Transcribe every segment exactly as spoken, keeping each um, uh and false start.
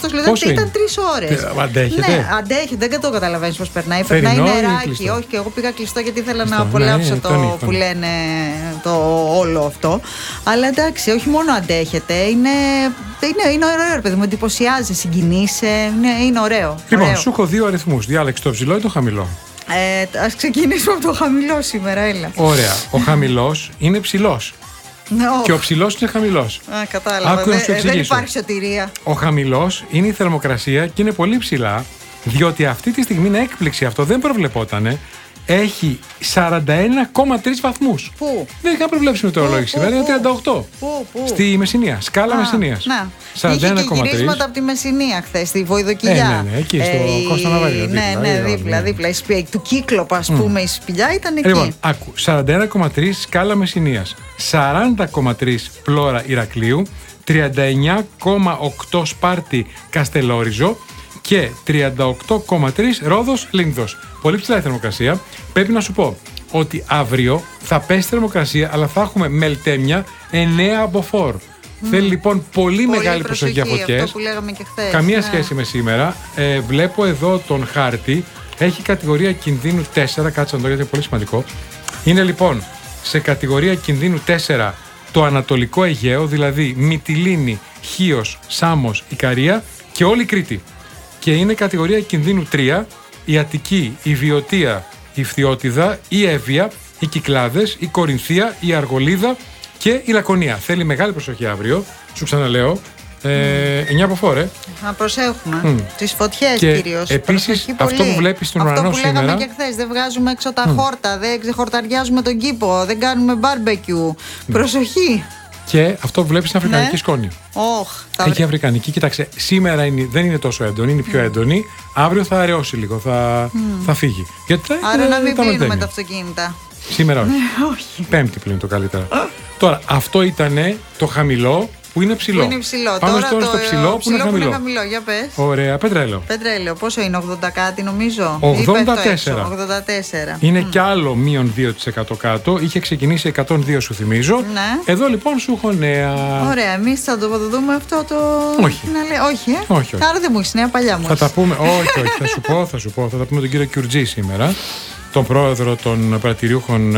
αυτός λέει ότι ήταν τρεις ώρες. Αντέχετε. Ναι, αντέχετε, δεν το καταλαβαίνεις πώς περνάει. Περνάει νεράκι. Όχι, και εγώ πήγα κλειστό γιατί ήθελα κλειστό, να απολαύσω ναι, το που λένε το όλο αυτό. Αλλά εντάξει, όχι μόνο αντέχετε, είναι, είναι, είναι ωραίο, ρε παιδί μου, εντυπωσιάζει, συγκινείσαι, είναι, είναι ωραίο. Λοιπόν, ωραίο. σου έχω δύο αριθμούς. Διάλεξε το ψηλό ή το χαμηλό. Ε, ας ξεκινήσουμε από το χαμηλό σήμερα, έλα. Ωραία. Ο χαμηλός είναι ψηλός. No. Και ο ψηλός είναι χαμηλός. Α, κατάλαβα. Δε, ε, δεν υπάρχει σωτηρία. Ο χαμηλός είναι η θερμοκρασία και είναι πολύ ψηλά, διότι αυτή τη στιγμή είναι έκπληξη, αυτό δεν προβλεπότανε. Έχει σαράντα ένα κόμμα τρεις βαθμούς. Πού? Δεν είχα προβλέψει με το ρολόι σήμερα, είναι τριάντα οκτώ. Πού, πού? Στη Μεσσηνία, σκάλα Μεσσηνίας. Ναι. σαράντα ένα κόμμα τρεις. Είχε και γυρίσματα από τη Μεσσηνία χθες, στη Βοηδοκυλιά. Ε, ναι, ναι, εκεί στο ε, Κώστα Ναβαρία. Ναι, ναι, δίπλα, δίπλα. Του Κύκλοπα, ας πούμε, η σπηλιά ήταν εκεί. Λοιπόν, άκου, σαράντα ένα κόμμα τρεις σκάλα Μεσσηνίας, σαράντα κόμμα τρεις Πλώρα Ηρακλείου, τριάντα εννιά κόμμα οκτώ Σπάρτη Καστελόριζο και τριάντα οκτώ κόμμα τρεις Ρόδος Λίνδος. Πολύ ψηλά η θερμοκρασία. Πρέπει να σου πω ότι αύριο θα πέσει θερμοκρασία, αλλά θα έχουμε μελτέμια εννέα από φορ. Mm. Θέλει λοιπόν πολύ, πολύ μεγάλη προσοχή για φωτιές. Αυτό που λέγαμε και χθες. Καμία ναι. σχέση με σήμερα. Ε, βλέπω εδώ τον χάρτη. Έχει κατηγορία κινδύνου τέσσερα. Κάτσε να το γιατί είναι πολύ σημαντικό. Είναι λοιπόν σε κατηγορία κινδύνου τέσσερα το Ανατολικό Αιγαίο, δηλαδή Μυτιλήνη, Χίος, Σάμος, Ικαρία και όλη η Κρήτη. Και είναι κατηγορία κινδύνου τρία η Αττική, η Βιωτία, η Φθιώτιδα, η Εύβοια, οι Κυκλάδες, η Κορινθία, η Αργολίδα και η Λακωνία. Θέλει μεγάλη προσοχή αύριο, σου ξαναλέω. Ε, εννιά από φόρε. Να προσέχουμε. Mm. Τις φωτιές κυρίως. Επίσης, αυτό που βλέπεις στον ουρανό σήμερα. Αυτό που λέγαμε και χθες. Δεν βγάζουμε έξω τα mm. χόρτα, δεν ξεχορταριάζουμε τον κήπο, δεν κάνουμε μπάρμπεκιου. Mm. Προσοχή. Και αυτό που βλέπεις είναι αφρικανική ναι. σκόνη. Oh, Έχει αφρικανική. Κοίταξε, σήμερα είναι, δεν είναι τόσο έντονη, είναι πιο mm. έντονη. Αύριο θα αραιώσει λίγο, θα, mm. θα φύγει. Γιατί θα, Άρα είναι, να μην πίνουμε τα αυτοκίνητα. Σήμερα όχι. όχι. Πέμπτη πλέον το καλύτερα. Τώρα, αυτό ήταν το χαμηλό που είναι ψηλό. Που είναι ψηλό. Πάμε τώρα τώρα το στο ψηλό που, ψηλό είναι χαμηλό. Που είναι χαμηλό. Για πες. Ωραία, πετρέλαιο. Πετρέλαιο, πόσο είναι, ογδόντα κάτι νομίζω. ογδόντα τέσσερα. ογδόντα τέσσερα. Είναι mm. κι άλλο μείον δύο τοις εκατό κάτω. Είχε ξεκινήσει εκατόν δύο σου θυμίζω. Ναι. Εδώ λοιπόν σου έχω νέα. Ωραία, εμείς θα το δούμε αυτό το. Όχι. Να λέ... όχι, ε? όχι, όχι. Άρα δεν μου έχεις νέα, παλιά μου. Θα τα πούμε. όχι, όχι, θα σου πω, θα σου πω. Θα τα πούμε τον κύριο Κιουρτζή σήμερα, τον πρόεδρο των πρατηριούχων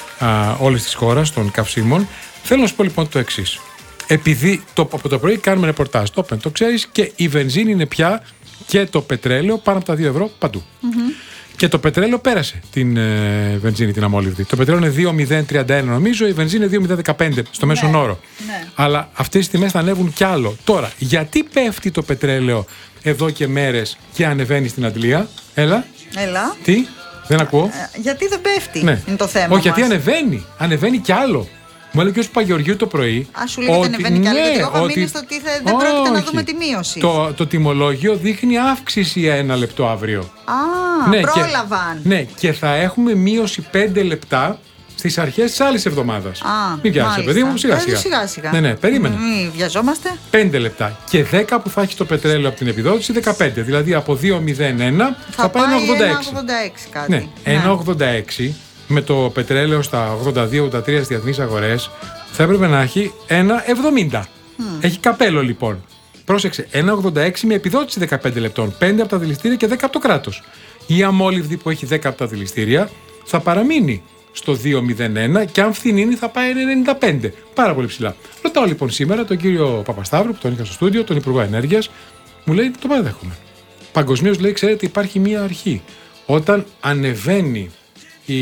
όλης της χώρας, των καυσίμων. Θέλω να σου πω λοιπόν το εξής. Επειδή το, από το πρωί κάνουμε ρεπορτάζ, το, το ξέρεις, και η βενζίνη είναι πια και το πετρέλαιο πάνω από τα δύο ευρώ παντού. Mm-hmm. Και το πετρέλαιο πέρασε την ε, βενζίνη, την αμόλυβδη. Το πετρέλαιο είναι δύο χιλιάδες τριάντα ένα νομίζω, η βενζίνη είναι δύο χιλιάδες δεκαπέντε στο ναι, μέσον όρο. Ναι. Αλλά αυτές οι τιμές θα ανέβουν κι άλλο. Τώρα, γιατί πέφτει το πετρέλαιο εδώ και μέρες και ανεβαίνει στην Αντλία? Έλα. Έλα. Τι, δεν ακούω. Ε, γιατί δεν πέφτει, ναι. είναι το θέμα. Όχι, μας. Γιατί ανεβαίνει. Ανεβαίνει κι άλλο. Μου έλεγε ο κ. Παγεωργίου το πρωί. Α, σου λέει ότι ανεβαίνει κι άλλο. Ναι, γιατί εγώ ότι... μείνει στο ότι θα... δεν πρόκειται να δούμε τη μείωση. Το, το τιμολόγιο δείχνει αύξηση ένα λεπτό αύριο. Α, ναι, πρόλαβαν. Και, ναι, και θα έχουμε μείωση πέντε λεπτά στις αρχές της άλλης εβδομάδας. Μην πιάσεις, παιδί μου, σιγά σιγά. σιγά, σιγά. Ναι, ναι, περίμενε. Μην βιαζόμαστε. πέντε λεπτά. Και δέκα που θα έχει το πετρέλαιο από την επιδότηση, δεκαπέντε. Δηλαδή από δύο μηδέν ένα θα, θα πάει ένα ογδόντα έξι. ένα ογδόντα έξι κάτι. Ναι, ναι. ένα ογδόντα έξι με το πετρέλαιο στα ογδόντα δύο ογδόντα τρία στις διεθνείς αγορές θα έπρεπε να έχει ένα εβδομήντα. Mm. Έχει καπέλο λοιπόν. Πρόσεξε, ένα ογδόντα έξι με επιδότηση δεκαπέντε λεπτών, πέντε από τα δηληστήρια και δέκα από το κράτος. Η αμόλυβδη που έχει δέκα από τα δηληστήρια θα παραμείνει στο δύο μηδέν ένα και αν φθηνίνει θα πάει ενενήντα πέντε. Πάρα πολύ ψηλά. Ρωτάω λοιπόν σήμερα τον κύριο Παπασταύρου που τον είχα στο στούντιο, τον Υπουργό Ενέργειας, μου λέει το παραδέχομαι. Παγκοσμίως λέει, ξέρετε, υπάρχει μία αρχή. Όταν ανεβαίνει η,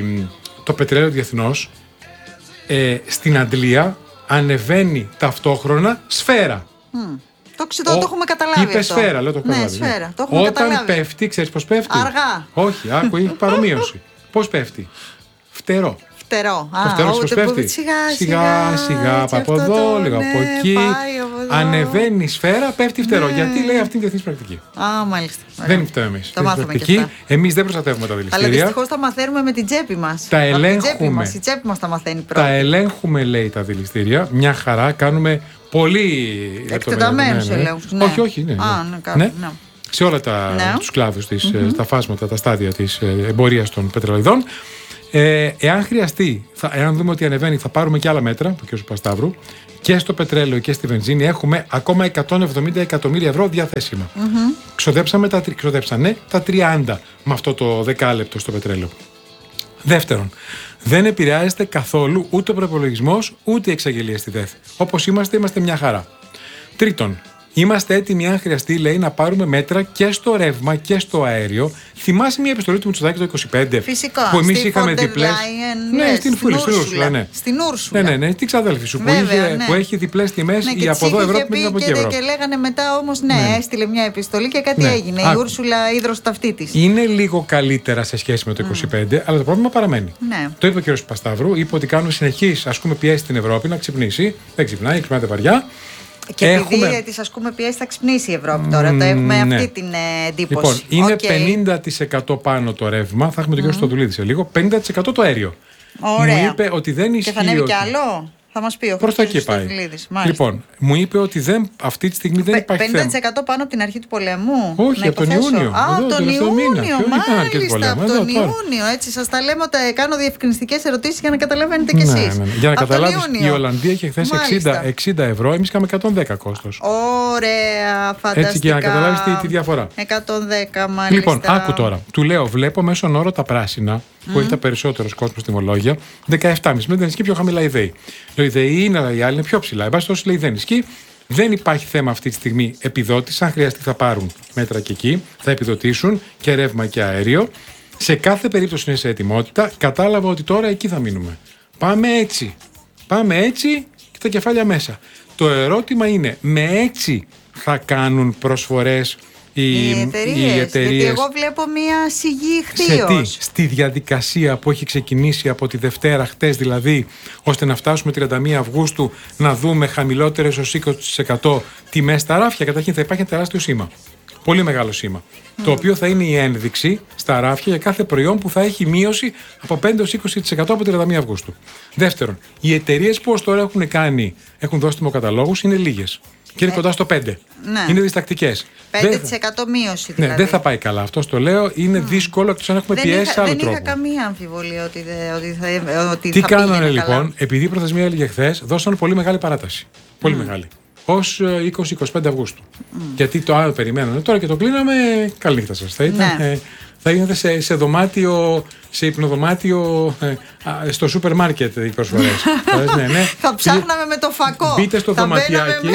το πετρέλαιο διεθνώς, ε, στην αντλία ανεβαίνει ταυτόχρονα σφαίρα. Mm. Το, το, το έχουμε καταλάβει. Είπε αυτό. Σφαίρα, λέω το ναι, καταλάβει. Σφαίρα. Το έχουμε Όταν καταλάβει. πέφτει, ξέρεις πώς πέφτει? Αργά. Όχι, άκου, έχει παρομοίωση. Πώς πέφτει? Φτερό. Φτερό. Το φτερό πώς πέφτει? Σιγά, σιγά, σιγά από από εδώ, λίγο από εκεί. Ανεβαίνει η σφαίρα, πέφτει φτερό. Γιατί λέει αυτή η διεθνής πρακτική. Α, μάλιστα. Δεν φταίμε εμείς. Τα μάθαμε και αυτά. Εμείς δεν προστατεύουμε τα δηληστήρια. Αλλά δυστυχώς τα μαθαίνουμε με την τσέπη μας. Τα ελέγχουμε. Τσέπη μας. Η τσέπη μας τα μαθαίνει πρώτα. Τα ελέγχουμε, λέει, τα δηληστήρια. Μια χαρά, κάνουμε πολύ εκτεταμένους ελέγχους. Όχι, όχι, ναι. ναι. Σε όλα τα, ναι. τους κλάδους, της, mm-hmm. στα φάσματα, τα στάδια της εμπορίας των πετρελοειδών. Ε, εάν χρειαστεί, θα, εάν δούμε ότι ανεβαίνει, θα πάρουμε και άλλα μέτρα, το κ. Πασταύρου, και στο πετρέλαιο και στη βενζίνη έχουμε ακόμα εκατόν εβδομήντα εκατομμύρια ευρώ διαθέσιμα. Mm-hmm. Ξοδέψαμε τα, ξοδέψανε τα τριάντα με αυτό το δεκάλεπτο στο πετρέλαιο. Δεύτερον, δεν επηρεάζεται καθόλου ούτε ο προϋπολογισμός ούτε η εξαγγελία στη ΔΕΘ. Όπως είμαστε, είμαστε μια χαρά. Τρίτον, είμαστε έτοιμοι, αν χρειαστεί, λέει, να πάρουμε μέτρα και στο ρεύμα και στο αέριο. Θυμάσαι μια επιστολή του Μητσοτάκη το είκοσι πέντε. Φυσικά. Που εμείς είχαμε διπλές. Ναι, ναι, στην Φούλη, στην Ούρσουλα. Ναι. Στην Ούρσουλα. Ναι, ναι, ναι, τι ξαδέλφη σου. Βέβαια, που, είχε, ναι. που έχει διπλές τιμές, ναι, η από εδώ Ευρώπη με την από εκεί Ευρώπη. Και λέγανε μετά όμως, ναι, ναι, έστειλε μια επιστολή και κάτι ναι. έγινε. Άκου. Η Ούρσουλα ίδρωσε τα αυτή της. Είναι λίγο καλύτερα σε σχέση με το είκοσι πέντε, mm. αλλά το πρόβλημα παραμένει. Ναι. Το είπε ο κ. Πασταύρου, είπε ότι κάνουν συνεχείς πιέσει στην Ευρώπη να ξυπνήσει. Δεν ξυπνάει, ξυπνάται βαριά. Και έχουμε... επειδή τις ασκούμε πιέσει θα ξυπνήσει η Ευρώπη τώρα. Mm, το έχουμε ναι. αυτή την ε, εντύπωση. Λοιπόν, είναι okay. πενήντα τοις εκατό πάνω το ρεύμα. Θα έχουμε τον mm. κ. Στοδουλίδη σε λίγο. πενήντα τοις εκατό το αέριο. Ωραία. Μου είπε ότι δεν ισχύει. Και θα ανέβει ότι... κι άλλο. Θα μας πει ο προς τα εκεί πάει. Λοιπόν, μου είπε ότι δεν, αυτή τη στιγμή δεν υπάρχει θέμα. πενήντα τοις εκατό πάνω από την αρχή του πολέμου. Όχι, από τον Ιούνιο. Α, από τον Ιούνιο, μάλιστα. Από τον Ιούνιο. Έτσι, σας τα λέμε, τα κάνω διευκρινιστικές ερωτήσεις για να καταλαβαίνετε κι εσείς. Ναι, ναι. Για να καταλάβεις, η Ολλανδία είχε χθες εξήντα ευρώ, εμείς είχαμε εκατόν δέκα κόστος. Ωραία, φανταστικά. Έτσι, για να καταλάβεις τη, τη διαφορά. εκατόν δέκα, μάλιστα. Λοιπόν, άκου τώρα. Του λέω, βλέπω μέσον όρο τα πράσινα, που mm. έχει τα περισσότερος κόσμος τιμολόγια, δεκαεπτά κόμμα πέντε. Με δεν ισχύει πιο χαμηλά η ΔΕΗ. Η ΔΕΗ είναι, αλλά η άλλη είναι πιο ψηλά. Εν πάση περιπτώσει, λέει δεν ισχύει. Δεν υπάρχει θέμα αυτή τη στιγμή επιδότηση. Αν χρειαστεί, θα πάρουν μέτρα και εκεί. Θα επιδοτήσουν και ρεύμα και αέριο. Σε κάθε περίπτωση είναι σε ετοιμότητα. Κατάλαβα ότι τώρα εκεί θα μείνουμε. Πάμε έτσι. Πάμε έτσι και τα κεφάλια μέσα. Το ερώτημα είναι, με έτσι θα κάνουν προσφορές οι, οι εταιρείες? Γιατί εγώ βλέπω μία σιγή χθείος. Σε τι? Στη διαδικασία που έχει ξεκινήσει από τη Δευτέρα, χτες δηλαδή, ώστε να φτάσουμε τριάντα μία Αυγούστου να δούμε χαμηλότερες ως είκοσι τοις εκατό τιμές στα ράφια. Καταρχήν θα υπάρχει ένα τεράστιο σήμα. Πολύ μεγάλο σήμα. Mm. Το οποίο θα είναι η ένδειξη στα ράφια για κάθε προϊόν που θα έχει μείωση από πέντε έως είκοσι τοις εκατό από τριάντα μία Αυγούστου. Δεύτερον, οι εταιρείες που ως τώρα έχουν κάνει, έχουν δώσει τιμοκαταλόγους είναι λίγες. Και είναι κοντά στο πέντε. Ναι. Είναι διστακτικές. πέντε τοις εκατό μείωση δηλαδή. Ναι, δεν θα πάει καλά. Αυτό το λέω. Είναι mm. δύσκολο εκτός αν έχουμε δεν πιέσει είχα, άλλο δεν τρόπο. Δεν είχα καμία αμφιβολία ότι, δε, ότι θα, ότι Τι θα κάνανε λοιπόν, καλά. Επειδή η προθεσμία έλεγε χθες, δώσαν πολύ μεγάλη παράταση. Πολύ mm. μεγάλη. Ως είκοσι με είκοσι πέντε Αυγούστου. Mm. Γιατί το άλλο περιμένανε τώρα και το κλείναμε. Καλή νύχτα σας. Θα ήταν. Ναι. Ε, θα γίνετε σε, σε δωμάτιο, σε υπνοδωμάτιο, ε, στο σούπερ μάρκετ οι προσφορές. ναι, ναι. Θα ψάχναμε με το φακό. Μπείτε στο θα δωματιάκι,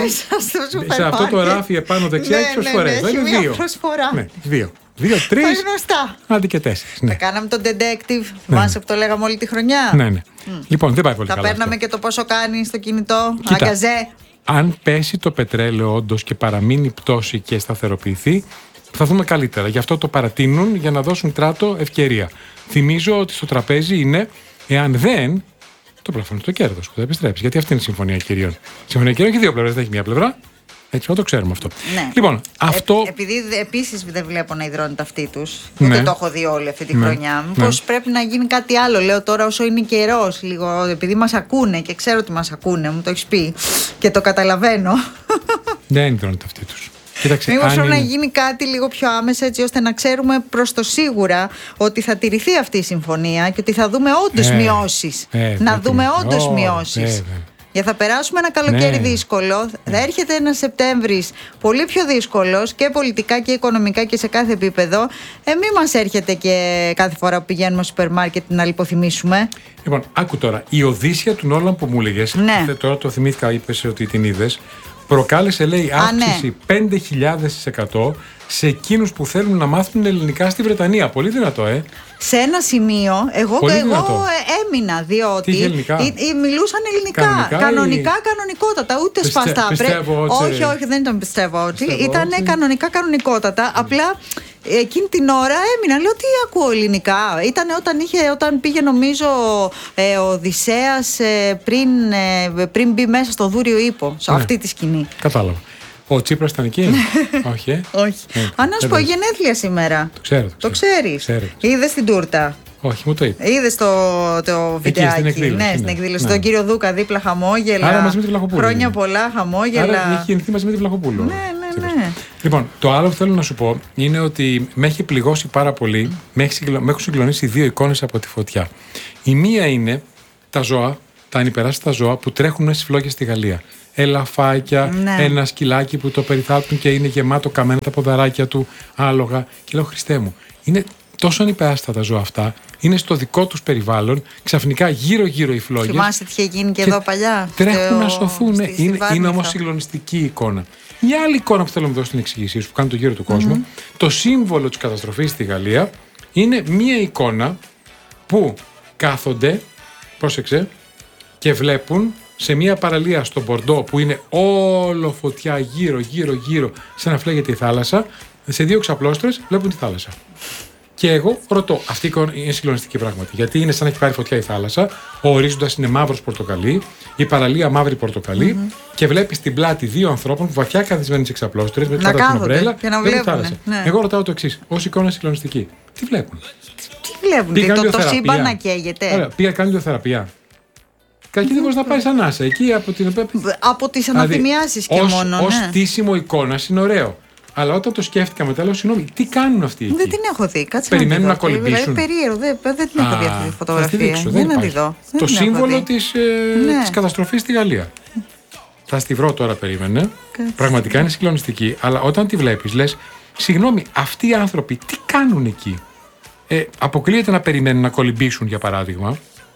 σε αυτό το ράφι επάνω δεξιά έχει προσφορές. Ναι, ναι, ναι, δύο. Ναι, δύο. Δύο, τρεις. Τα γνωστά. Άντε και τέσσερις. Ναι. Θα κάναμε τον detective. Θυμάσαι που το λέγαμε όλη τη χρονιά. Ναι, ναι. Mm. Λοιπόν, δεν πάει πολύ θα καλά. Θα παίρναμε αυτό. Και το πόσο κάνει στο κινητό. Αγκαζέ. Αν πέσει το πετρέλαιο όντως και παραμείνει πτώση και σταθεροποιηθεί, θα δούμε καλύτερα. Γι' αυτό το παρατείνουν για να δώσουν τράτο ευκαιρία. Θυμίζω ότι στο τραπέζι είναι, εάν δεν, το πλαφόν το κέρδος που θα επιστρέψει. Γιατί αυτή είναι η συμφωνία κυρίων. Η συμφωνία κυρίων έχει δύο πλευρές, δεν έχει μία πλευρά. Έτσι, να το ξέρουμε αυτό. Ναι. Λοιπόν, αυτό... Ε, επειδή επίσης δεν βλέπω να υδρώνεται αυτή τους, ναι. ούτε το έχω δει όλη αυτή τη ναι. χρονιά. Μήπως ναι. πρέπει να γίνει κάτι άλλο, λέω τώρα, όσο είναι καιρός, λίγο, επειδή μας ακούνε και ξέρω ότι μας ακούνε, μου το έχεις πει και το καταλαβαίνω. Δεν υδρώνεται αυτή τους. Μήπως πρέπει είναι... να γίνει κάτι λίγο πιο άμεσα, έτσι ώστε να ξέρουμε προς το σίγουρα ότι θα τηρηθεί αυτή η συμφωνία και ότι θα δούμε όντως ε, μειώσεις. Ε, να δούμε όντως oh, μειώσεις. Ε, Για θα περάσουμε ένα καλοκαίρι ναι. δύσκολο. Θα έρχεται ένας Σεπτέμβρης πολύ πιο δύσκολος και πολιτικά και οικονομικά και σε κάθε επίπεδο. Ε, μην μας έρχεται και κάθε φορά που πηγαίνουμε στο σούπερ μάρκετ να λιποθυμίσουμε. Λοιπόν, άκου τώρα. Η Οδύσσια του Νόλαν που μου έλεγες, ναι. τώρα το θυμήθηκα, είπες ότι την είδες, προκάλεσε, λέει, αύξηση ναι. πέντε χιλιάδες τοις εκατό σε εκείνους που θέλουν να μάθουν ελληνικά στη Βρετανία. Πολύ δυνατό, ε. Σε ένα σημείο, εγώ, εγώ έμεινα, διότι ή, ή, μιλούσαν ελληνικά. Κανονικά, κανονικά ή... κανονικότατα, ούτε Πιστε, σπαστά. Πιστεύω ότι... Όχι, όχι, δεν ήταν πιστεύω ότι. Ήταν ότι... κανονικά, κανονικότατα. Mm. Απλά εκείνη την ώρα έμεινα. Λέω, τι ακούω ελληνικά. Ήταν όταν, είχε, όταν πήγε, νομίζω, ε, ο Οδυσσέας ε, πριν, ε, πριν μπει μέσα στο Δούριο Ύπο, σε ναι. αυτή τη σκηνή. Κατάλαβα. Ο Τσίπρας ήταν εκεί. Όχι, ε. Όχι. Ε, Αν να σου πω, γενέθλια σήμερα. Το ξέρω. Το, το ξέρεις. Είδες την τούρτα. Όχι, μου το είπε. Είδες το, το βιντεάκι. Στην εκδήλωση. Ναι, στην εκδήλωση. Ναι. Τον κύριο Δούκα δίπλα, χαμόγελα. Άρα μαζί με τη Βλαχοπούλου. Χρόνια πολλά, χαμόγελα. Άρα έχει γεννηθεί μαζί με τη Βλαχοπούλου. Ναι, ναι, ναι. Λοιπόν, το άλλο που θέλω να σου πω είναι ότι με έχει πληγώσει πάρα πολύ, mm. με, έχει, με έχουν συγκλονίσει δύο εικόνες από τη φωτιά. Η μία είναι τα ζώα, τα ανυπεράσιτα ζώα που τρέχουν στις φλόγες στη Γαλλία. Ελαφάκια, ναι. ένα σκυλάκι που το περιθάλπτουν και είναι γεμάτο καμένα τα ποδαράκια του, άλογα. Και λέω, Χριστέ μου, είναι τόσο ανυπεράσιτα τα ζώα αυτά, είναι στο δικό τους περιβάλλον, ξαφνικά γύρω-γύρω οι φλόγες. Θυμάστε τι είχε γίνει και, και εδώ παλιά. Τρέχουν να σωθούν. Στη, είναι είναι όμως συγκλονιστική εικόνα. Μια άλλη εικόνα που θέλω να δώσω στην εξηγήσή σου, που κάνει το γύρο του κόσμου, mm-hmm. το σύμβολο της καταστροφής στη Γαλλία είναι μια εικόνα που κάθονται, πρόσεξε, και βλέπουν σε μια παραλία στο Μπορντό που είναι όλο φωτιά γύρω, γύρω, γύρω, σαν να φλέγεται η θάλασσα, σε δύο ξαπλώστρες βλέπουν τη θάλασσα. Και εγώ ρωτώ, αυτή η εικόνα είναι συγκλονιστική πράγματι. Γιατί είναι σαν να έχει πάρει φωτιά η θάλασσα, ο ορίζοντας είναι μαύρος πορτοκαλί, η παραλία μαύρη πορτοκαλί, mm-hmm. και βλέπει στην πλάτη δύο ανθρώπων βαθιά καθισμένοι σε ξαπλώστρες, με κάτω την ομπρέλα και να βλέπουν. Θάλασσα. Ναι. Εγώ ρωτάω το εξής: ως εικόνα συγκλονιστική, τι βλέπουν? Τι βλέπουν, τι, το, το σύμπαν να καίγεται. Άρα, πήγα κάνει ιδιοθεραπεία. Κακή δεν μπορεί να πάει σαν άσα εκεί από την. Από τις αναθυμιάσεις και ως, μόνο. Ως ναι. στήσιμο εικόνας είναι ωραίο. Αλλά όταν το σκέφτηκα μετά, λέω, συγγνώμη, τι κάνουν αυτοί εκεί? Δεν την έχω δει. Κάτσε περιμένουν να, να κολυμπήσουν. Δηλαδή, περίεργο, δεν, δεν την έχω δει αυτή τη φωτογραφία. Θα δείξω, δεν δεν να τη δω. Το σύμβολο της, ε, ναι. της καταστροφής στη Γαλλία. Θα στη βρω τώρα, περίμενε. Κάτσε. Πραγματικά είναι συγκλονιστική. Αλλά όταν τη βλέπεις, λες, συγγνώμη, αυτοί οι άνθρωποι τι κάνουν εκεί? Ε, αποκλείεται να περιμένουν να κολυμπήσουν, για παράδειγμα,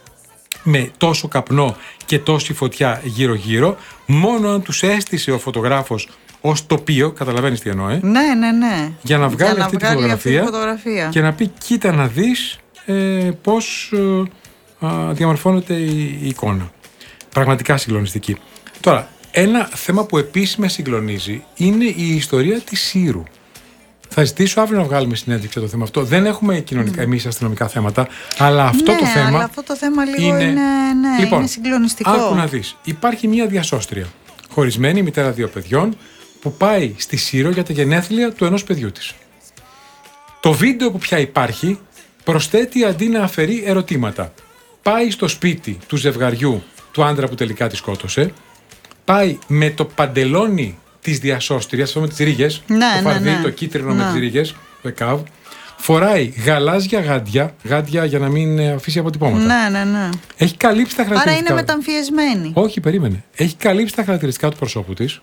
με τόσο καπνό και τόση φωτιά γύρω-γύρω, μόνο αν τους έστησε ο φωτογράφος ως τοπίο, καταλαβαίνεις τι εννοώ, ε? Ναι, ναι, ναι. Για να βγάλει, για αυτή, να βγάλει τη αυτή τη φωτογραφία και να πει, κοίτα να δεις ε, πώς ε, α, διαμορφώνεται η, η εικόνα. Πραγματικά συγκλονιστική. Τώρα, ένα θέμα που επίσης με συγκλονίζει είναι η ιστορία της Σύρου. Θα ζητήσω αύριο να βγάλουμε συνέντευξη για το θέμα αυτό. Δεν έχουμε κοινωνικά, mm. εμείς αστυνομικά θέματα, αλλά αυτό ναι, το θέμα. Αλλά αυτό το θέμα λίγο είναι, είναι, ναι, λοιπόν, είναι συγκλονιστικό. Άκου να δεις. Υπάρχει μια διασώστρια, χωρισμένη, μητέρα δύο παιδιών, που πάει στη Σύρο για τα γενέθλια του ενός παιδιού της. Το βίντεο που πια υπάρχει προσθέτει αντί να αφαιρεί ερωτήματα. Πάει στο σπίτι του ζευγαριού, του άντρα που τελικά τη σκότωσε, πάει με το παντελόνι της διασώστριας, αυτό με τις ρίγες, ναι, το φαρδί, ναι, ναι. το κίτρινο ναι. με τις ρίγες, το εκάβ, φοράει γαλάζια γάντια, γάντια για να μην αφήσει αποτυπώματα. Ναι, ναι, ναι. Έχει καλύψει τα χαρακτηριστικά. Άρα είναι μεταμφιεσμένη. Όχι, περίμενε. Έχει καλύψει τα χαρακτηριστικά του προσώπου της.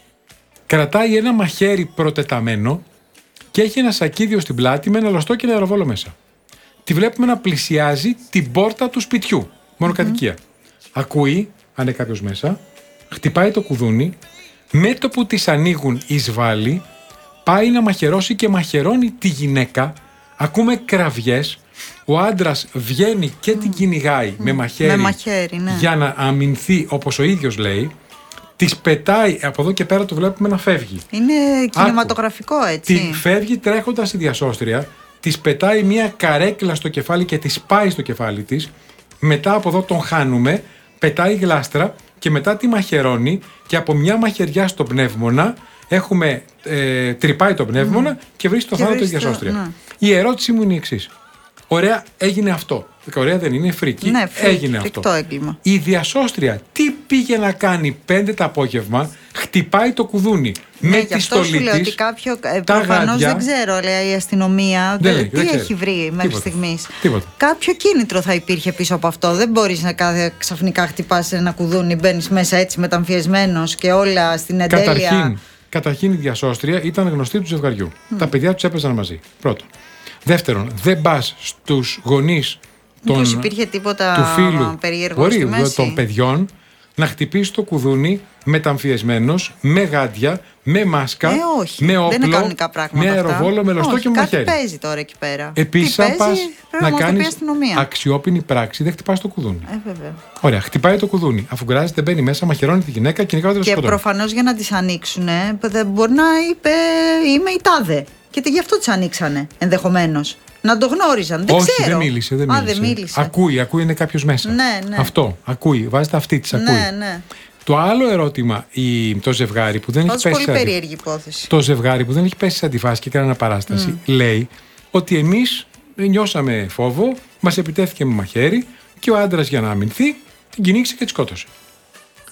Κρατάει ένα μαχαίρι προτεταμένο και έχει ένα σακίδιο στην πλάτη με ένα λωστό και ένα αεροβόλο μέσα. Τη βλέπουμε να πλησιάζει την πόρτα του σπιτιού. Μονοκατοικία. Mm-hmm. Ακούει, αν είναι κάποιος μέσα, χτυπάει το κουδούνι, με το που της ανοίγουν εισβάλλει, πάει να μαχαιρώσει και μαχαιρώνει τη γυναίκα. Ακούμε κραυγές. Ο άντρας βγαίνει και mm. την κυνηγάει mm. με μαχαίρι, με μαχαίρι ναι. για να αμυνθεί, όπως ο ίδιος λέει. Της πετάει, από εδώ και πέρα το βλέπουμε να φεύγει. Είναι κινηματογραφικό, έτσι. Τη φεύγει τρέχοντας στη διασώστρια, της πετάει μια καρέκλα στο κεφάλι και της πάει στο κεφάλι της. Μετά από εδώ τον χάνουμε, πετάει γλάστρα και μετά τη μαχαιρώνει και από μια μαχαιριά στο πνεύμονα έχουμε ε, τρυπάει το πνεύμονα mm. και βρίσκει το θάνατο τη διασώστρια. Ναι. Η ερώτησή μου είναι η εξής. Ωραία, έγινε αυτό. Ωραία δεν είναι, φρίκι. Ναι, φρίκι, έγινε αυτό. Έγκλημα. Η διασώστρια τι πήγε να κάνει πέντε το απόγευμα, χτυπάει το κουδούνι ναι, με τη στολή της. Λέω ότι κάποιο. Προφανώς δεν ξέρω, λέει η αστυνομία. Δεν, δε, δεν, τι δεν έχει βρει μέχρι στιγμής. Τίποτα. Κάποιο κίνητρο θα υπήρχε πίσω από αυτό. Δεν μπορείς να κάθε, ξαφνικά χτυπάς ένα κουδούνι, μπαίνεις μέσα έτσι μεταμφιεσμένος και όλα στην εντέλεια. Καταρχήν, καταρχήν η διασώστρια ήταν γνωστή του ζευγαριού. Mm. Τα παιδιά τους έπαιζαν μαζί. Πρώτον. Δεύτερον, δεν πας στους γονείς των, υπήρχε τίποτα του φίλου περίεργο στη μέση των παιδιών να χτυπήσει το κουδούνι μεταμφιεσμένος, με γάντια, με μάσκα, ε, όχι, με όπλο, δεν είναι κανονικά πράγματα με αεροβόλο, με λωστό και με μαχαίρι. Κάτι παίζει τώρα εκεί πέρα. Επίσης, αν πας να κάνεις αξιόπινη πράξη, δεν χτυπάς το κουδούνι. Ε, βέβαια. Ωραία, χτυπάει το κουδούνι. Αφού γκράζεται, μπαίνει μέσα, μαχαιρώνει τη γυναίκα και νικάει το σκοτώνει. Και προφανώς για να τις ανοίξουν, μπορεί να είπε είμαι η τάδε. Και γι' αυτό τις ανοίξανε ενδεχομένως. Να το γνώριζαν. Δεν Όχι, ξέρω. δεν μίλησε. Δεν Α, μίλησε. δεν μίλησε. Ακούει, ακούει, είναι κάποιος μέσα. Ναι, ναι. Αυτό, ακούει. Βάζει τα αυτή της, ακούει. Ναι, ναι. Το άλλο ερώτημα, η, το ζευγάρι που δεν Ως έχει πέσει. Πολύ περίεργη υπόθεση. Το ζευγάρι που δεν έχει πέσει σε αντιφάση και κανένα παράσταση, mm. λέει ότι εμείς νιώσαμε φόβο, μας επιτέθηκε με μαχαίρι και ο άντρας για να αμυνθεί την κυνήγησε και τη σκότωσε.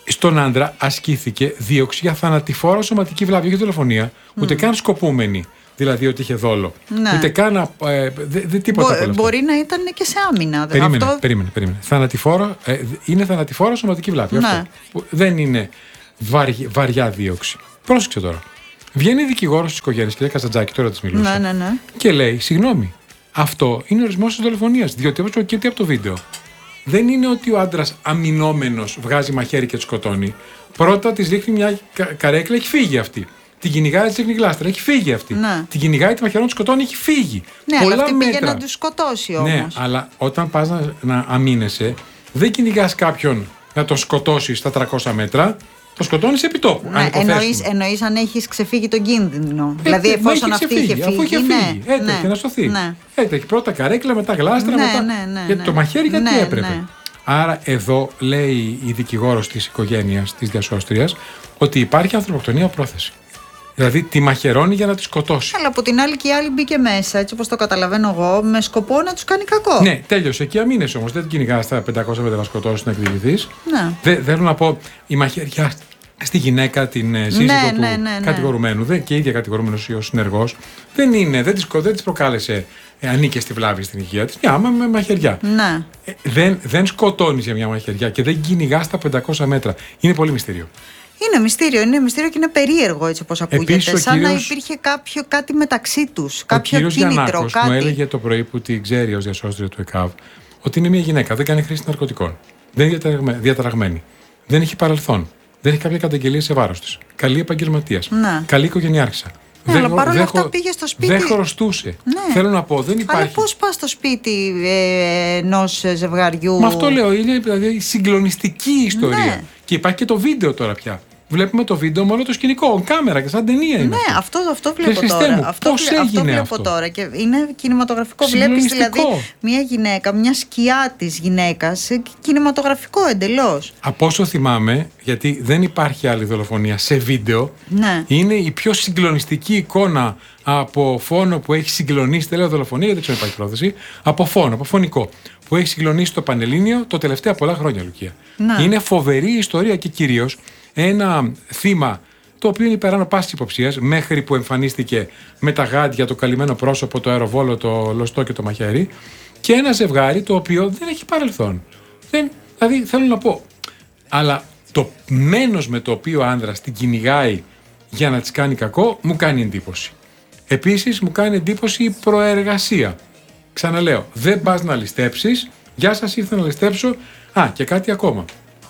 Στον άντρα ασκήθηκε δίωξη για θανατηφόρο σωματική βλάβη, όχι δολοφονία, mm. ούτε καν σκοπούμενη. Δηλαδή ότι είχε δόλο. Ναι. Ούτε καν. Ε, δε, δε, τίποτα Μπο, μπορεί να ήταν και σε άμυνα. Περίμενε, αυτό... περίμενε. περίμενε. Θανατηφόρο, ε, είναι θανατηφόρο σωματική βλάβη. Ναι. Αυτό. Δεν είναι βαριά, βαριά δίωξη. Πρόσεξε τώρα. Βγαίνει δικηγόρος της οικογένειας, κυρία Καζαντζάκη, τώρα της μιλούσα. Ναι, ναι, ναι. Και λέει: συγγνώμη, αυτό είναι ορισμός της δολοφονίας. Διότι όπως προκύπτει από το βίντεο, δεν είναι ότι ο άντρας αμυνόμενος βγάζει μαχαίρι και τη σκοτώνει. Πρώτα της ρίχνει μια κα- καρέκλα, έχει φύγει αυτή. Την κυνηγάει, τη ρίχνει γλάστρα, έχει φύγει αυτή. Ναι. Την κυνηγάει, τη μαχαιρών, τη σκοτώνει, έχει φύγει. Ναι, Πολλά αλλά αυτή μέτρα. πήγε να του σκοτώσει όμως. Ναι, αλλά όταν πας να, να αμήνεσαι, δεν κυνηγάς κάποιον να τον σκοτώσει στα τριακόσια μέτρα. Το σκοτώνεις επί τόπου. Ναι, εννοείς, εννοείς αν έχεις ξεφύγει τον κίνδυνο. Ε, δηλαδή, εφόσον αυτή είχε φύγει. Αφού είχε φύγει, ναι, έτρεχε ναι, να σωθεί. Ναι. Έτρεχε πρώτα καρέκλα, μετά γλάστρα, ναι, μετά. Ναι, ναι, γιατί ναι. το μαχαίρι γιατί ναι, έπρεπε. Ναι. Άρα, εδώ λέει η δικηγόρος της οικογένειας, της διασώστριας, ότι υπάρχει ανθρωποκτονία πρόθεση. Δηλαδή, τη μαχαιρώνει για να τη σκοτώσει. Αλλά από την άλλη και η άλλη μπήκε μέσα, έτσι όπως το καταλαβαίνω εγώ, με σκοπό να τους κάνει κακό. Ναι, τέλειωσε. Εκεί αμήνεσαι όμως. Δεν την κυνηγάς στα πεντακόσια μέτρα να σκοτώσει, να εκδικηθείς. Ναι. Δεν θέλω να πω η μαχαιριά στη γυναίκα, την σύζυγο ναι, του ναι, ναι, ναι. κατηγορουμένου, δεν, και η ίδια κατηγορούμενος ή ο συνεργός, δεν είναι, δεν της, δεν της προκάλεσε ε, ανήκες στη βλάβη στην υγεία της. Μια άμα με μαχαιριά. Ναι. Ε, δεν, δεν σκοτώνεις για μια μαχαιριά και δεν κυνηγάς τα πεντακόσια μέτρα. Είναι πολύ μυστήριο. Είναι μυστήριο, είναι μυστήριο και είναι περίεργο έτσι όπως ακούγεται. Επίσης, σαν κύριος, να υπήρχε κάποιο, κάτι μεταξύ τους, κάποιο κίνητρο. Ο κύριος Γιαννάκος κάτι. μου έλεγε το πρωί που την ξέρει ως διασώστρια του ΕΚΑΒ ότι είναι μια γυναίκα, δεν κάνει χρήση ναρκωτικών. Δεν είναι διαταραγμένη. Δεν έχει παρελθόν. Δεν έχει κάποια καταγγελία σε βάρος της. Καλή επαγγελματίας. Ναι. Καλή οικογενειάρχησα. Ναι, δεν, αλλά παρόλα αυτά χω... πήγε στο σπίτι. Δεν χρωστούσε. Ναι. Θέλω να πω, δεν υπάρχει. Αλλά πώς πας στο σπίτι ε, ενός ζευγαριού. Μα αυτό λέω, είναι δηλαδή συγκλονιστική ιστορία. Ναι. Και υπάρχει και το βίντεο τώρα πια. Βλέπουμε το βίντεο με όλο το σκηνικό, κάμερα και σαν ταινία είναι. Ναι, αυτό, αυτό βλέπω και τώρα. Μου, αυτό, πώς αυτό έγινε βλέπω αυτό. τώρα. Και είναι κινηματογραφικό. Βλέπεις δηλαδή μια γυναίκα, μια σκιά της γυναίκας, κινηματογραφικό εντελώς. Από όσο θυμάμαι, γιατί δεν υπάρχει άλλη δολοφονία σε βίντεο, ναι. είναι η πιο συγκλονιστική εικόνα από φόνο που έχει συγκλονίσει. Δεν λέω δολοφονία, γιατί δεν ξέρω αν υπάρχει πρόθεση. Από φόνο, από φωνικό. Που έχει συγκλονίσει το Πανελλήνιο το τελευταία πολλά χρόνια, Λουκία. Ναι. Είναι φοβερή ιστορία και κυρίως ένα θύμα το οποίο είναι υπεράνω πάσης υποψίας, μέχρι που εμφανίστηκε με τα γάντια, το καλυμμένο πρόσωπο, το αεροβόλο, το λωστό και το μαχαίρι, και ένα ζευγάρι το οποίο δεν έχει παρελθόν. Δεν, δηλαδή θέλω να πω, αλλά το μένος με το οποίο ο άνδρας την κυνηγάει για να της κάνει κακό μου κάνει εντύπωση. Επίσης μου κάνει εντύπωση η προεργασία. Ξαναλέω, δεν πας να ληστέψεις, γεια σας ήρθα να ληστέψω. Α, και κάτι ακόμα.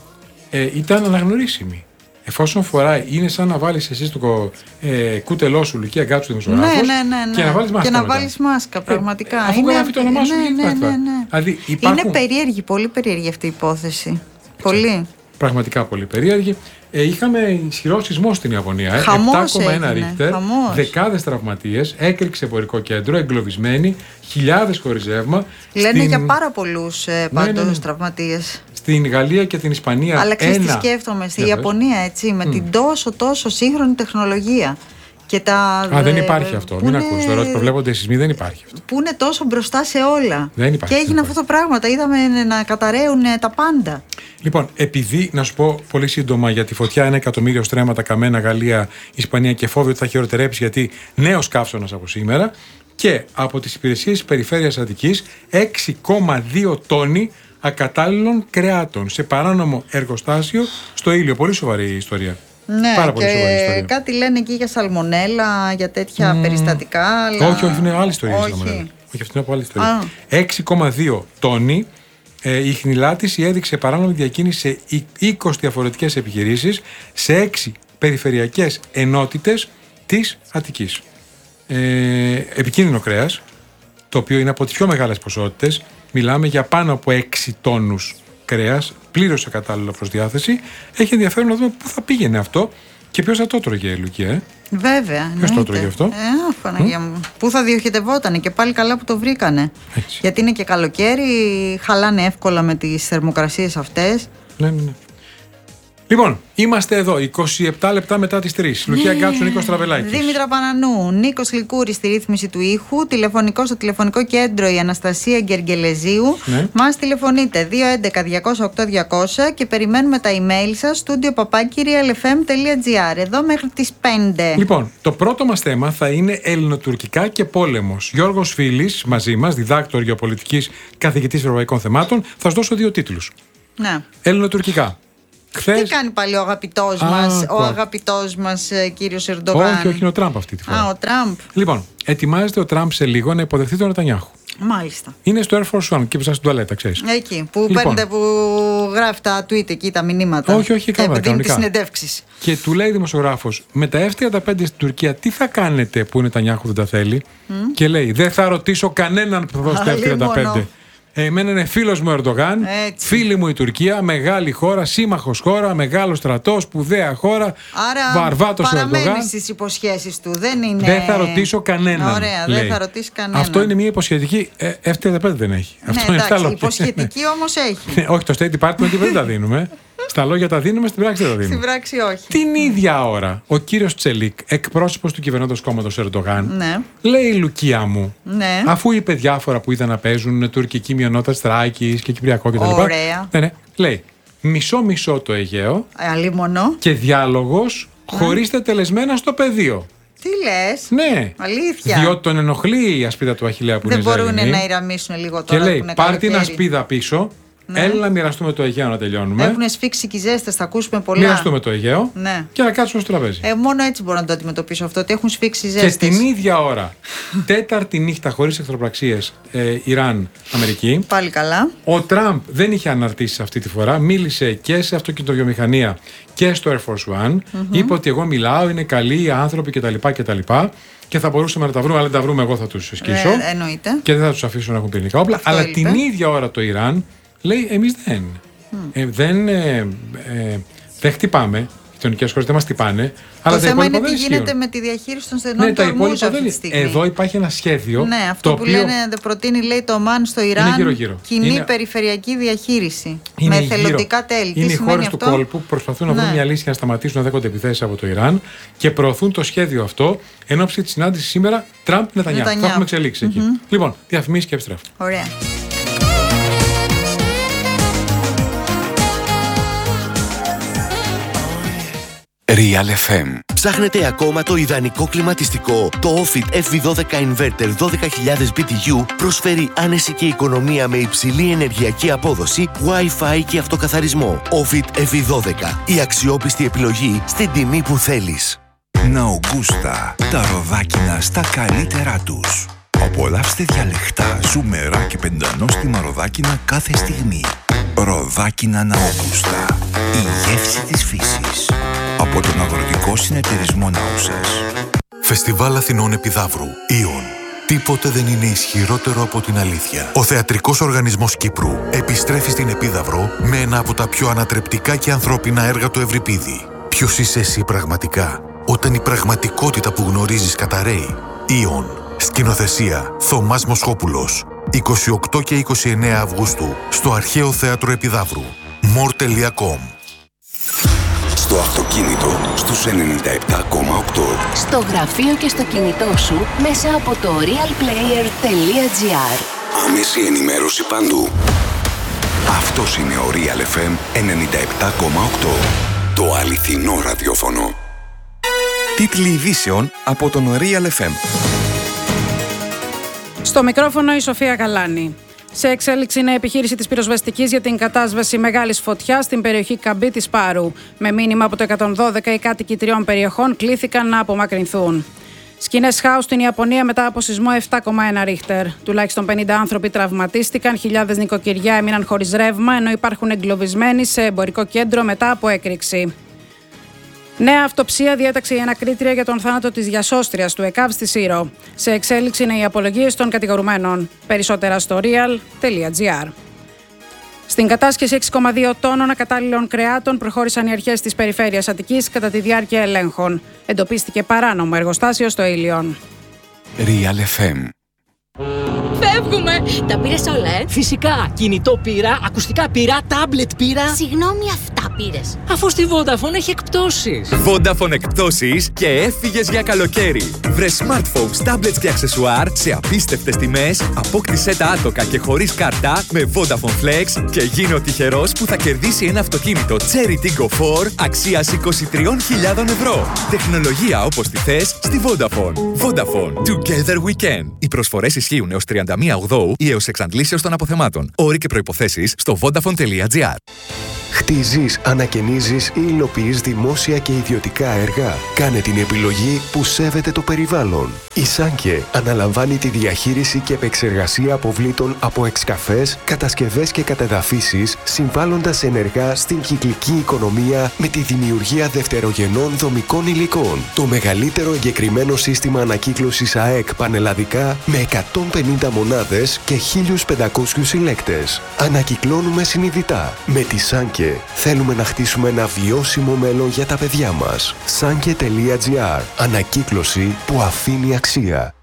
Ε, ήταν αναγνωρίσιμη. Εφόσον φοράει, είναι σαν να βάλεις εσύ το ε, κούτελό σου, Λουκία Γκάτσου, δημοσιογράφος, ναι, ναι, ναι, ναι. και να βάλεις μάσκα. Και να μετά. βάλεις μάσκα, πραγματικά. Ε, αφού είναι... γράφει το όνομά σου, ναι, ναι, ναι, ναι. Δηλαδή, υπάρχουν... Είναι περίεργη, πολύ περίεργη αυτή η υπόθεση. Πολύ. Πραγματικά πολύ περίεργη. Ε, είχαμε ισχυρό σεισμό στην Ιαπωνία. Ε. επτά κόμμα ένα ρίχτερ, δεκάδες τραυματίες, έκρηξε εμπορικό κέντρο, εγκλωβισμένοι, χιλιάδες χωρίς ρεύμα. Λένε στην... για πάρα πολλούς ε, πάντως ναι, ναι, ναι. τραυματίες. Στην Γαλλία και την Ισπανία. Αλλά ξέρεις ένα... τι σκέφτομαι, στη Ιαπωνία, έτσι, με mm. την τόσο τόσο σύγχρονη τεχνολογία. Και τα, Α, δεν υπάρχει αυτό. Μην είναι... ακούς τώρα ότι προβλέπονται σεισμοί, δεν υπάρχει αυτό. Που είναι τόσο μπροστά σε όλα. Δεν υπάρχει. Και έγινε αυτό το πράγμα. Τα είδαμε να καταραίουν τα πάντα. Λοιπόν, επειδή, να σου πω πολύ σύντομα για τη φωτιά, ένα εκατομμύριο στρέμματα καμένα, Γαλλία, Ισπανία και φόβοι ότι θα χειροτερέψει γιατί νέος καύσωνας από σήμερα. Και από τις υπηρεσίες της Περιφέρειας Αττικής έξι κόμμα δύο τόνοι ακατάλληλων κρεάτων σε παράνομο εργοστάσιο στο Ήλιο. Πολύ σοβαρή η ιστορία. Ναι, πάρα πολύ σοβαρή ιστορία. Κάτι λένε εκεί για σαλμονέλα, για τέτοια mm. περιστατικά. Αλλά... Όχι, όχι, είναι άλλη ιστορία. Όχι, όχι αυτή είναι από άλλη ιστορία. Ah. έξι κόμμα δύο τόνοι. Ε, η χνηλάτιση έδειξε παράνομη διακίνηση σε είκοσι διαφορετικές επιχειρήσεις σε έξι περιφερειακές ενότητες της Αττικής. Ε, επικίνδυνο κρέας, το οποίο είναι από τις πιο μεγάλες ποσότητες. Μιλάμε για πάνω από έξι τόνους κρέας, πλήρως ακατάλληλο προς διάθεση. Έχει ενδιαφέρον να δούμε πού θα πήγαινε αυτό και ποιος θα το τρώγε, Λουκία. Ε? Βέβαια. Ποιος το τρώγε αυτό. Ε, Παναγία μου. Πού θα διοχετευότανε και πάλι καλά που το βρήκανε. Έτσι. Γιατί είναι και καλοκαίρι, χαλάνε εύκολα με τις θερμοκρασίες αυτές. Ναι, ναι, ναι. Λοιπόν, είμαστε εδώ, είκοσι επτά λεπτά μετά τις τρεις. Λουκία Γκάτσου, Νίκος Τραβελάκης. Δήμητρα Πανανού, Νίκος Λικούρης στη ρύθμιση του ήχου. Τηλεφωνικό στο τηλεφωνικό κέντρο η Αναστασία Γκεργελεζίου. Ναι. Μας τηλεφωνείτε δύο έντεκα διακόσια οκτώ διακόσια και περιμένουμε τα email σας studio παπάκι real f m τελεία g r εδώ μέχρι τις πέντε. Λοιπόν, το πρώτο μας θέμα θα είναι ελληνοτουρκικά και πόλεμος. Γιώργος Φίλης μαζί μας, διδάκτορ γεωπολιτικής, καθηγητής ευρωπαϊκών θεμάτων. Θα σου δώσω δύο τίτλους. Ναι. Ελληνοτουρκικά. Χθες... Τι κάνει πάλι ο αγαπητός Α, μας, ο αγαπητός μας κύριος Ερντογάν? Όχι, όχι, είναι ο Τραμπ αυτή τη φορά. Α, ο Τραμπ. Λοιπόν, ετοιμάζεται ο Τραμπ σε λίγο να υποδεχθεί τον Νετανιάχου. Μάλιστα. Είναι στο Air Force One και ψάχνει στην τουαλέτα, ξέρεις. Εκεί, που λοιπόν, παίρνετε, που γράφει τα tweet εκεί, τα μηνύματα. Όχι, όχι, καλά, δίνει τις συνεντεύξεις. Και του λέει δημοσιογράφος, με τα εφ τριάντα πέντε στην Τουρκία, τι θα κάνετε που ο Νετανιάχου δεν τα θέλει? Mm. Και λέει, δεν θα ρωτήσω κανέναν που θα δώσει τα εφ τριάντα πέντε. Εμένα είναι φίλος μου ο Ερντογάν, έτσι. Φίλη μου η Τουρκία, μεγάλη χώρα, σύμμαχος χώρα, μεγάλο στρατός, σπουδαία χώρα. Άρα βαρβάτος ο Ερντογάν. παραμένει στις υποσχέσεις του. Δεν είναι. Δεν θα ρωτήσω κανέναν. Ωραία, λέει. δεν θα ρωτήσει κανέναν. Αυτό είναι μια υποσχετική. Ε, εφ τριάντα πέντε δεν έχει. Ναι, Αυτό εντάξει, είναι υποσχετική όμως έχει. Όχι, το State Department δεν τα δίνουμε. Στα λόγια τα δίνουμε, στην πράξη δεν τα δίνουμε. Στην πράξη όχι. Την ίδια ώρα, ο κύριος Τσελίκ, εκπρόσωπος του κυβερνώντος κόμματος Ερντογάν, ναι. λέει, Λουκία μου, ναι. αφού είπε διάφορα που είδα να παίζουν, τουρκική μειονότητα Στράκης και κυπριακό κτλ. Ωραία. Ναι, ναι. Λέει, μισό-μισό το Αιγαίο Αλίμονο. και διάλογος ναι. χωρίς τελεσμένα στο πεδίο. Τι λες? Ναι. Αλήθεια. Διότι τον ενοχλεί η ασπίδα του Αχιλλέα που δεν είναι ζευγνή. Δεν μπορούν να ηρεμήσουν λίγο τώρα. Και λέει, που είναι πάρ' την ασπίδα πίσω. Ναι. Έλα να μοιραστούμε το Αιγαίο να τελειώνουμε. Έχουν σφίξει και οι ζέστες, θα ακούσουμε πολλά. Μοιραστούμε το Αιγαίο ναι. και να κάτσουμε στο τραπέζι. Ε, μόνο έτσι μπορώ να το αντιμετωπίσω αυτό, ότι έχουν σφίξει οι ζέστες. Και την ίδια ώρα, τέταρτη νύχτα χωρίς εχθροπραξίες, ε, Ιράν-Αμερική. Πάλι καλά. Ο Τραμπ δεν είχε αναρτήσεις αυτή τη φορά. Μίλησε και σε αυτοκινητοβιομηχανία και στο Air Force One. Mm-hmm. Είπε ότι εγώ μιλάω, είναι καλοί άνθρωποι κτλ. κτλ. Και θα μπορούσαμε να τα βρούμε, αλλά αν τα βρούμε, εγώ θα τους σκίσω. Ε, εννοείται. Και δεν θα τους αφήσω να έχουν πυρηνικά όπλα. Αυτό αλλά είπε. Την ίδια ώρα το Ιράν λέει, εμείς δεν. Mm. Ε, δεν, ε, ε, δεν χτυπάμε. Οι γειτονικές χώρες δεν μας χτυπάνε. Το αλλά θέμα είναι τι τι γίνεται με τη διαχείριση των στενών ναι, του Ορμούζ αυτή τη στιγμή. Εδώ υπάρχει ένα σχέδιο. Ναι, αυτό το που οποίο λένε, προτείνει λέει το ΜΑΝ στο Ιράν. Είναι γύρω-γύρω. Κοινή είναι... περιφερειακή διαχείριση. Είναι με εθελοντικά τέλη. Είναι τι οι χώρες αυτό? του κόλπου που προσπαθούν να βρουν ναι. μια λύση για να σταματήσουν να δέχονται επιθέσεις από το Ιράν και προωθούν το σχέδιο αυτό εν ώψη τη συνάντηση σήμερα Τραμπ-Νετανιάχου. Θα έχουμε εξελίξει mm-hmm. εκεί. Λοιπόν, διαφημίσεις και επιστρέφω. Ωραία. Real εφ εμ. Ψάχνετε ακόμα το ιδανικό κλιματιστικό? Το Ofit εφ βι δώδεκα Inverter δώδεκα χιλιάδες μπι τι γιου προσφέρει άνεση και οικονομία με υψηλή ενεργειακή απόδοση, Wi-Fi και αυτοκαθαρισμό. Ofit εφ βι δώδεκα. Η αξιόπιστη επιλογή στην τιμή που θέλεις. Ναουγκούστα. Τα ροδάκινα στα καλύτερά τους. Απολαύστε διαλεκτά, ζουμερά και πεντανόστιμα ροδάκινα κάθε στιγμή. Ροδάκινα Ναουγκούστα. Η γεύση της φύσης. Από τον Αγροτικό Συνεταιρισμό Νάουσας. Φεστιβάλ Αθηνών Επιδαύρου. Ιον. Τίποτε δεν είναι ισχυρότερο από την αλήθεια. Ο Θεατρικός Οργανισμός Κύπρου επιστρέφει στην Επίδαυρο με ένα από τα πιο ανατρεπτικά και ανθρώπινα έργα του Ευρυπίδη. Ποιος είσαι εσύ πραγματικά, όταν η πραγματικότητα που γνωρίζεις καταραίει? Ιον. Σκηνοθεσία Θωμάς Μοσχόπουλος. είκοσι οκτώ και είκοσι εννέα Αυγούστου στο Αρχαίο Θέατρο Επιδαύρου. μορ τελεία κομ. Στο αυτοκίνητο στους ενενήντα επτά κόμμα οκτώ. Στο γραφείο και στο κινητό σου μέσα από το real player τελεία τζι άρ. Άμεση ενημέρωση παντού. Αυτός είναι ο Real εφ εμ ενενήντα επτά κόμμα οκτώ. Το αληθινό ραδιόφωνο. Τίτλοι ειδήσεων από τον Real εφ εμ. Στο μικρόφωνο η Σοφία Καλάνη. Σε εξέλιξη είναι επιχείρηση της πυροσβεστικής για την κατάσβεση μεγάλης φωτιάς στην περιοχή Καμπή της Πάρου. Με μήνυμα από το εκατόν δώδεκα, οι κάτοικοι τριών περιοχών κλήθηκαν να απομακρυνθούν. Σκηνές χάους στην Ιαπωνία μετά από σεισμό επτά κόμμα ένα ρίχτερ. Τουλάχιστον πενήντα άνθρωποι τραυματίστηκαν, χιλιάδες νοικοκυριά έμειναν χωρίς ρεύμα, ενώ υπάρχουν εγκλωβισμένοι σε εμπορικό κέντρο μετά από έκρηξη. Νέα αυτοψία διέταξε η ανακρίτρια για τον θάνατο της διασώστριας του ΕΚΑΒ στη Σύρο. Σε εξέλιξη είναι οι απολογίες των κατηγορουμένων. Περισσότερα στο real τελεία τζι άρ. Στην κατάσχεση έξι κόμμα δύο τόνων ακατάλληλων κρεάτων προχώρησαν οι αρχές της περιφέρειας Αττικής κατά τη διάρκεια ελέγχων. Εντοπίστηκε παράνομο εργοστάσιο στο Ήλιον. Real εφ εμ. Φεύγουμε! Τα πήρες όλα, ε? Φυσικά. Κινητό πήρα, ακουστικά πήρα, τάμπλετ πήρα. Συγγνώμη, αυτά πήρες? Αφού στη Vodafone έχει εκπτώσεις. Vodafone εκπτώσεις και έφυγες για καλοκαίρι. Βρε smartphones, tablets και αξεσουάρ σε απίστευτες τιμές, απόκτησέ τα άτοκα και χωρίς κάρτα με Vodafone Flex και γίνε ο τυχερός που θα κερδίσει ένα αυτοκίνητο Cherry Tiggo φορ αξίας είκοσι τρεις χιλιάδες ευρώ. Τεχνολογία όπως τη θες στη Vodafone. Vodafone. Together we can. Οι προσφορές ισχύουν έως τριάντα μία Οκτωβρίου ή έως εξαντλήσεως των αποθεμάτων. Όροι και προϋποθέσεις στο vodafone τελεία gr. Χτίζεις, ανακαινίζεις ή υλοποιείς δημόσια και ιδιωτικά έργα. Κάνε την επιλογή που σέβεται το περιβάλλον. Η Σάνκε αναλαμβάνει τη διαχείριση και επεξεργασία αποβλήτων από εξκαφές, κατασκευές και κατεδαφίσεις, συμβάλλοντας ενεργά στην κυκλική οικονομία με τη δημιουργία δευτερογενών δομικών υλικών. Το μεγαλύτερο εγκεκριμένο σύστημα ανακύκλωσης ΑΕΚ πανελλαδικά με εκατόν πενήντα μονάδες και χίλιους πεντακόσιους συλλέκτες. Ανακυκλώνουμε συνειδητά. Με τη Σάνκε θέλουμε να χτίσουμε ένα βιώσιμο μέλλον για τα παιδιά μας. Sanke τελεία gr. Ανακύκλωση που αφήνει αξία.